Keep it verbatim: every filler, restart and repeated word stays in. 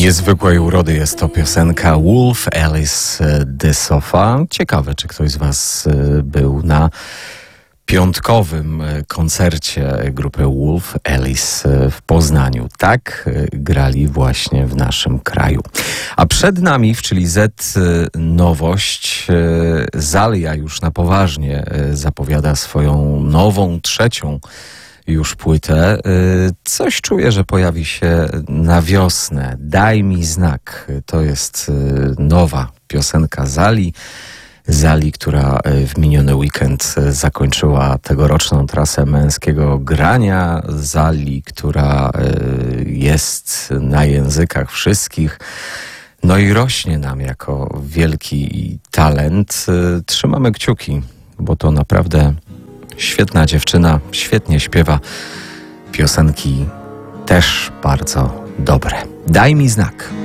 Niezwykłej urody jest to piosenka Wolf Alice de Sofa. Ciekawe, czy ktoś z was był na piątkowym koncercie grupy Wolf Alice w Poznaniu. Tak grali właśnie w naszym kraju. A przed nami w Czyli Z nowość. Zalia już na poważnie zapowiada swoją nową, trzecią już płytę. Coś czuję, że pojawi się na wiosnę. Daj mi znak. To jest nowa piosenka Zali. Zali, która w miniony weekend zakończyła tegoroczną trasę męskiego grania. Zali, która jest na językach wszystkich. No i rośnie nam jako wielki talent. Trzymamy kciuki, bo to naprawdę świetna dziewczyna, świetnie śpiewa. Piosenki też bardzo dobre. Daj mi znak.